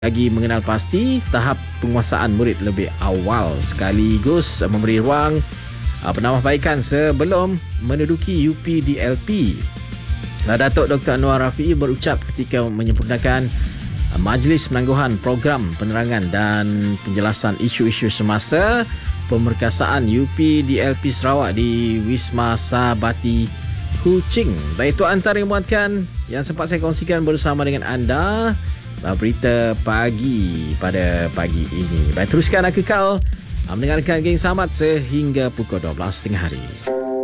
bagi mengenal pasti tahap penguasaan murid lebih awal sekaligus memberi ruang penambahbaikan sebelum menduduki UPDLP. Datuk Dr. Anwar Rafiee berucap ketika menyempurnakan Majlis Penangguhan Program Penerangan dan Penjelasan Isu-isu Semasa Pemerkasaan UPDLP Sarawak di Wisma Sabati Kuching. Baik, itu antara yang muatkan yang sempat saya kongsikan bersama dengan anda berita pagi pada pagi ini. Baik, teruskan kekal mendengarkan Geng Selamat sehingga pukul 12 tengah hari.